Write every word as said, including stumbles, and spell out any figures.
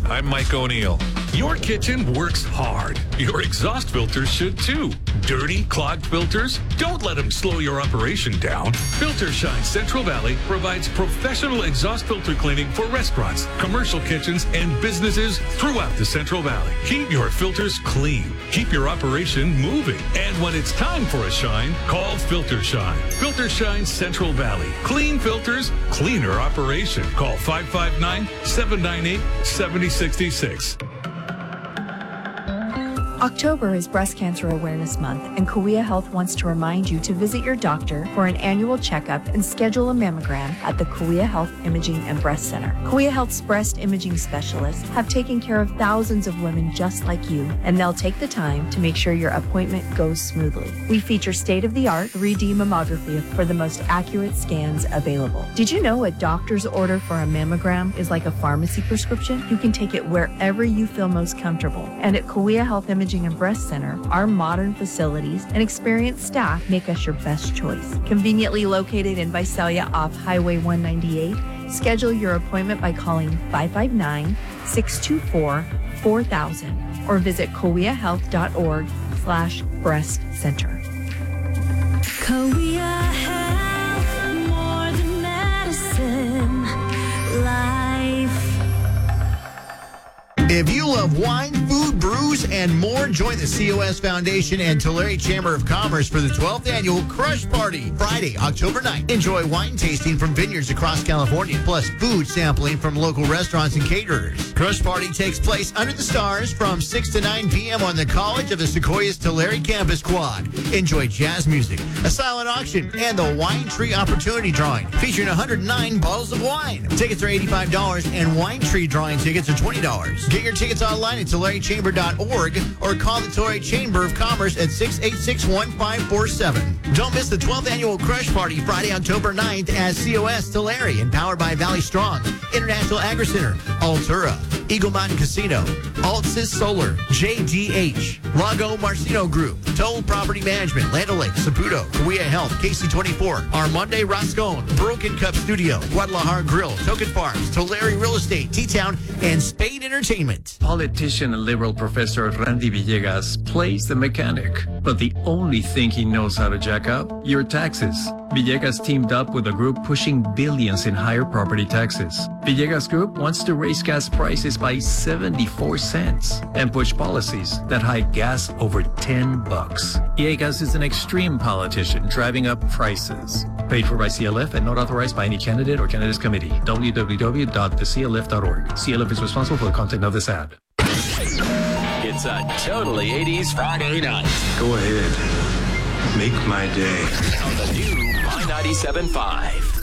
I'm Mike O'Neill. Your kitchen works hard. Your exhaust filters should too. Dirty, clogged filters? Don't let them slow your operation down. Filter Shine Central Valley provides professional exhaust filter cleaning for restaurants, commercial kitchens, and businesses throughout the Central Valley. Keep your filters clean. Keep your operation moving. And when it's time for a shine, call Filter Shine. Filter Shine Central Valley. Clean filters, cleaner operation. Call five five nine, seven nine eight, seven zero six six. October is Breast Cancer Awareness Month, and Kauai Health wants to remind you to visit your doctor for an annual checkup and schedule a mammogram at the Kauai Health Imaging and Breast Center. Kauai Health's breast imaging specialists have taken care of thousands of women just like you, and they'll take the time to make sure your appointment goes smoothly. We feature state-of-the-art three D mammography for the most accurate scans available. Did you know a doctor's order for a mammogram is like a pharmacy prescription? You can take it wherever you feel most comfortable. And at Kauai Health Imaging and Breast Center, our modern facilities and experienced staff make us your best choice. Conveniently located in Visalia off Highway one ninety-eight, schedule your appointment by calling five five nine, six two four, four thousand or visit kauaihealth.org slash breast center. Kauai Health, more than medicine, life. If you love wine, food, brews, and more, join the C O S Foundation and Tulare Chamber of Commerce for the twelfth Annual Crush Party, Friday, October ninth. Enjoy wine tasting from vineyards across California, plus food sampling from local restaurants and caterers. Crush Party takes place under the stars from six to nine p.m. on the College of the Sequoias Tulare Campus Quad. Enjoy jazz music, a silent auction, and the Wine Tree Opportunity Drawing, featuring one hundred nine bottles of wine. Tickets are eighty-five dollars, and Wine Tree Drawing tickets are twenty dollars. Get your tickets online at tulare chamber dot org or call the Tulare Chamber of Commerce at six eight six, one five four seven. Don't miss the twelfth Annual Crush Party, Friday, October ninth at C O S Tulare, empowered by Valley Strong, International Agri Center, Altura, Eagle Mountain Casino, Altsys Solar, J D H, Lago Marcino Group, Toll Property Management, Land O'Lakes, Saputo, Kauai Health, K C twenty-four, Armande Rascon, Broken Cup Studio, Guadalajara Grill, Token Farms, Tulare Real Estate, T-Town, and Spade Entertainment. Politician and liberal professor Randy Villegas plays the mechanic, but the only thing he knows how to jack up, your taxes. Villegas teamed up with a group pushing billions in higher property taxes. Villegas Group wants to raise gas prices by seventy-four cents and push policies that hike gas over ten bucks. Villegas is an extreme politician driving up prices. Paid for by C L F and not authorized by any candidate or candidate's committee. w w w dot the c l f dot org. C L F is responsible for the content of this ad. It's a totally eighties Friday night. Go ahead. Make my day. On the new My ninety-seven point five.